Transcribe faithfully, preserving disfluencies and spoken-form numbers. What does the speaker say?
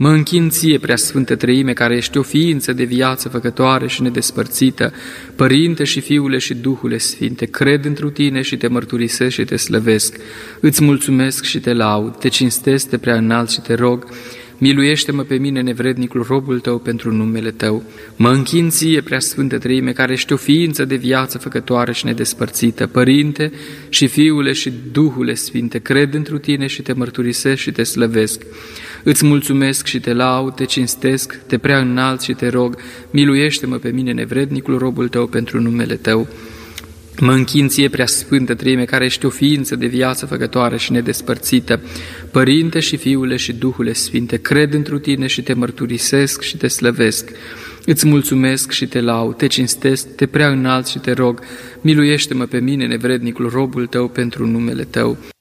Mă închin ție, Preasfântă Treime, care ești o ființă de viață făcătoare și nedespărțită, Părinte și Fiule și Duhule Sfinte, cred întru tine și te mărturisesc și te slăvesc. Îți mulțumesc și te laud, te cinstesc, te prea înalt și te rog, miluiește-mă pe mine, nevrednicul, robul tău, pentru numele tău. Mă închin ție, Preasfântă Treime, care ești o ființă de viață făcătoare și nedespărțită, Părinte și Fiule și Duhule Sfinte, cred întru tine și te mărturisesc și te slăvesc. Îți mulțumesc și te laud, te cinstesc, te prea înalt și te rog, miluiește-mă pe mine, nevrednicul, robul tău, pentru numele tău. Mă închin ție, Preasfântă Treime, care ești o ființă de viață făcătoare și nedespărțită, Părinte și Fiule și Duhule Sfinte, cred întru tine și te mărturisesc și te slăvesc. Îți mulțumesc și te laud, te cinstesc, te prea înalt și te rog, miluiește-mă pe mine, nevrednicul, robul tău, pentru numele tău.